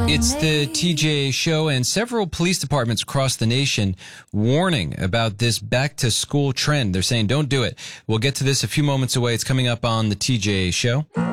It's the TJ show, and several police departments across the nation warning about this back to school trend. They're saying don't do it. We'll get to this a few moments away. It's coming up on the TJ show.